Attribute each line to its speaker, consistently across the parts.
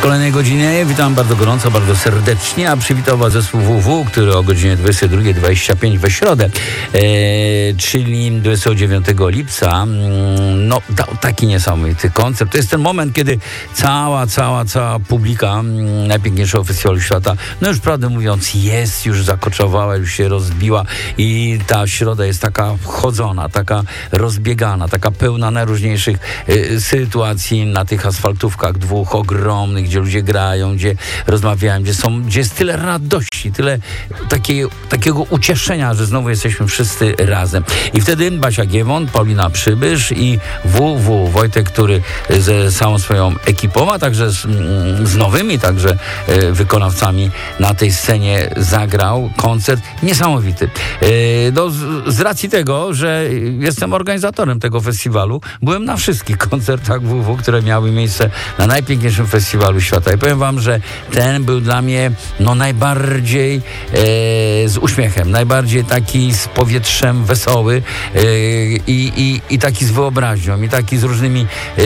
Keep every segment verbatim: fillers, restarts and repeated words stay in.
Speaker 1: kolejnej godzinie witam bardzo gorąco, bardzo serdecznie, a przywitał Was zespół W W, który o godzinie dwudziestej drugiej dwadzieścia pięć we środę, e, czyli dwudziestego dziewiątego lipca, no dał taki niesamowity koncert. To jest ten moment, kiedy cała, cała, cała publika najpiękniejszego festiwalu świata, no już prawdę mówiąc, jest już zakoczowała, już się rozbiła i ta środa jest taka chodzona, taka rozbiegana, taka pełna najróżniejszych e, sytuacji na tych asfaltówkach dwóch ogromnych, gdzie ludzie grają, gdzie rozmawiają, gdzie są, gdzie jest tyle radości, tyle takiego, takiego ucieszenia, że znowu jesteśmy wszyscy razem. I wtedy Basia Giewon, Paulina Przybysz i W W, Wojtek, który ze całą swoją ekipą, a także z, z nowymi także e, wykonawcami na tej scenie zagrał koncert niesamowity. E, no, z, z racji tego, że jestem organizatorem tego festiwalu, byłem na wszystkich koncertach W W, które miały miejsce na najpiękniejszym festiwalu świata. I powiem wam, że ten był dla mnie no najbardziej e, z uśmiechem, najbardziej taki z powietrzem wesoły e, i, i, i taki z wyobraźnią, i taki z różnymi e,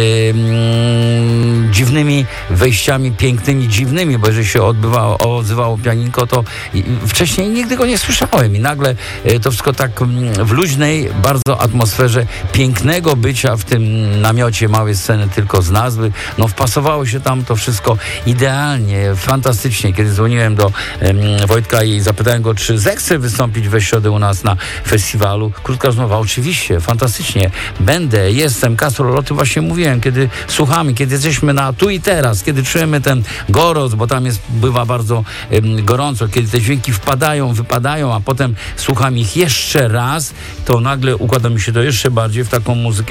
Speaker 1: mm, dziwnymi wejściami, pięknymi, dziwnymi, bo jeżeli się odbywało, odzywało pianinko, to i, wcześniej nigdy go nie słyszałem i nagle e, to wszystko tak m, w luźnej, bardzo atmosferze pięknego bycia w tym namiocie małej sceny tylko z nazwy, no wpasowało się tam to wszystko idealnie, fantastycznie. Kiedy dzwoniłem do um, Wojtka i zapytałem go, czy zechce wystąpić we środę u nas na festiwalu, krótka rozmowa, oczywiście, fantastycznie, będę, jestem, Kastrol, o tym właśnie mówiłem, kiedy słuchamy, kiedy jesteśmy na tu i teraz, kiedy czujemy ten gorąc, bo tam jest, bywa bardzo um, gorąco, kiedy te dźwięki wpadają, wypadają, a potem słucham ich jeszcze raz, to nagle układa mi się to jeszcze bardziej w taką muzykę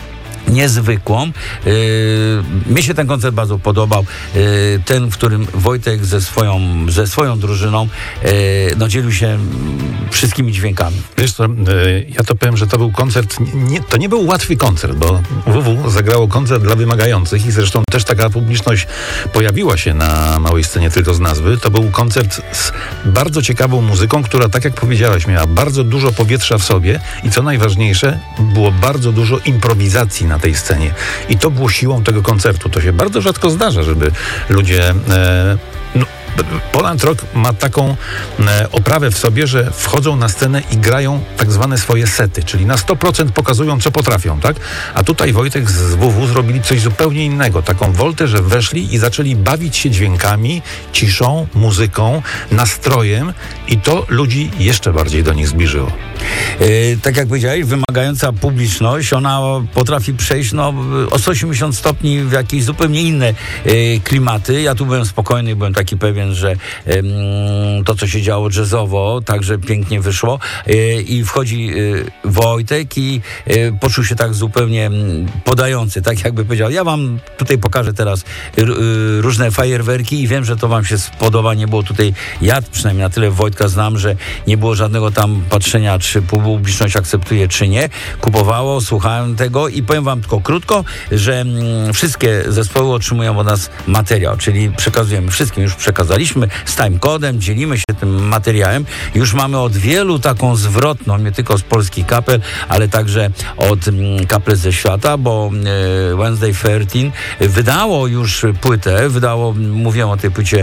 Speaker 1: niezwykłą. Yy, mnie się ten koncert bardzo podobał. Yy, ten, w którym Wojtek ze swoją, ze swoją drużyną yy, no, dzielił się wszystkimi dźwiękami.
Speaker 2: Wiesz co, yy, ja to powiem, że to był koncert, nie, to nie był łatwy koncert, bo W W zagrało koncert dla wymagających i zresztą też taka publiczność pojawiła się na małej scenie tylko z nazwy. To był koncert z bardzo ciekawą muzyką, która, tak jak powiedziałeś, miała bardzo dużo powietrza w sobie i co najważniejsze, było bardzo dużo improwizacji na tej scenie. I to było siłą tego koncertu. To się bardzo rzadko zdarza, żeby ludzie... E, no, Poland Rock ma taką e, oprawę w sobie, że wchodzą na scenę i grają tak zwane swoje sety, czyli na sto procent pokazują, co potrafią, tak? A tutaj Wojtek z W W zrobili coś zupełnie innego. Taką woltę, że weszli i zaczęli bawić się dźwiękami, ciszą, muzyką, nastrojem i to ludzi jeszcze bardziej do nich zbliżyło.
Speaker 1: Yy, tak jak powiedziałeś, wymagająca publiczność, ona potrafi przejść no, o sto osiemdziesiąt stopni w jakieś zupełnie inne yy, klimaty. Ja tu byłem spokojny, byłem taki pewien, że yy, to, co się działo jazzowo, także pięknie wyszło yy, i wchodzi yy, Wojtek i yy, poczuł się tak zupełnie podający, tak jakby powiedział, ja wam tutaj pokażę teraz yy, różne fajerwerki i wiem, że to wam się spodoba, nie było tutaj, ja przynajmniej na tyle Wojtka znam, że nie było żadnego tam patrzenia, czy publiczność akceptuje, czy nie. Kupowało, słuchałem tego i powiem wam tylko krótko, że mm, wszystkie zespoły otrzymują od nas materiał, czyli przekazujemy wszystkim, już przekazaliśmy z timecodem, dzielimy się tym materiałem. Już mamy od wielu taką zwrotną, nie tylko z polskich kapel, ale także od mm, kapel ze świata, bo e, Wednesday trzynaście wydało już płytę, wydało, mówiłem o tej płycie e,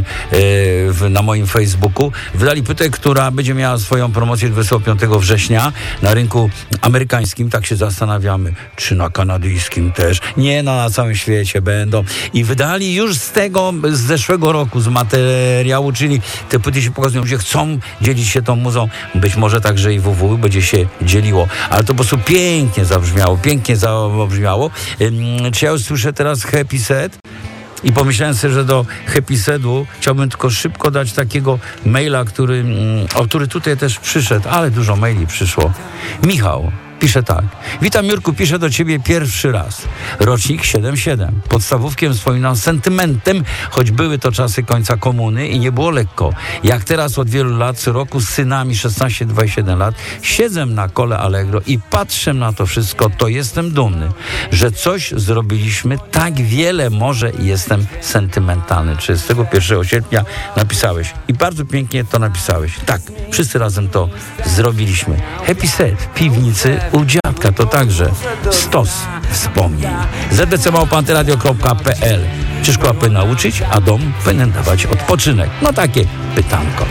Speaker 1: w, na moim Facebooku, wydali płytę, która będzie miała swoją promocję dwudziestego piątego września na rynku amerykańskim, tak się zastanawiamy, czy na kanadyjskim też. Nie, no na całym świecie będą. I wydali już z tego, z zeszłego roku, z materiału, czyli te płyty się pokazują, że chcą dzielić się tą muzą. Być może także i W W będzie się dzieliło. Ale to po prostu pięknie zabrzmiało, pięknie zabrzmiało. Um, czy ja już słyszę teraz Happy Set? I pomyślałem sobie, że do Happy Sedu chciałbym tylko szybko dać takiego maila, który, o który tutaj też przyszedł, ale dużo maili przyszło. Michał pisze tak. Witam, Jurku, piszę do ciebie pierwszy raz. Rocznik siedem siedem. Podstawówkiem wspominam sentymentem, choć były to czasy końca komuny i nie było lekko. Jak teraz od wielu lat, co roku z synami szesnaście dwadzieścia siedem lat, siedzę na kole Allegro i patrzę na to wszystko, to jestem dumny, że coś zrobiliśmy, tak wiele może i jestem sentymentalny. trzydziestego pierwszego sierpnia napisałeś i bardzo pięknie to napisałeś. Tak, wszyscy razem to zrobiliśmy. Happy Set w piwnicy u dziadka to także stos wspomnień. z d c małpa antyradio kropka p l Czy szkoła powinna uczyć, a dom powinien dawać odpoczynek? No takie pytanko.